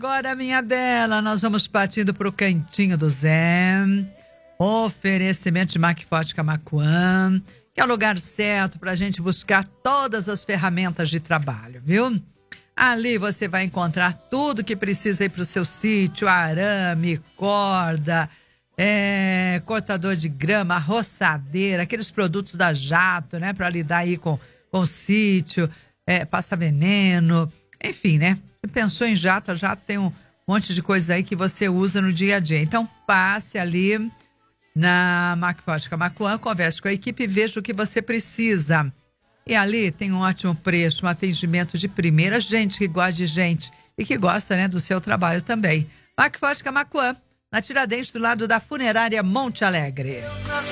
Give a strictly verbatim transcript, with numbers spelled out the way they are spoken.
agora, minha bela, nós vamos partindo para o Cantinho do Zé. Oferecimento de Macforte Camaquã, que é o lugar certo para a gente buscar todas as ferramentas de trabalho, viu? Ali você vai encontrar tudo que precisa aí para o seu sítio: arame, corda, é, cortador de grama, roçadeira, aqueles produtos da Jato, né? Para lidar aí com, com o sítio, é, passa veneno, enfim, né? Você pensou em Jato, a Jato tem um monte de coisa aí que você usa no dia a dia. Então passe ali na Macforte Camaquã, converse com a equipe e veja o que você precisa. E ali tem um ótimo preço, um atendimento de primeira, gente que gosta de gente e que gosta, né, do seu trabalho também. Macforte Camaquã, na Tiradentes, do lado da Funerária Monte Alegre.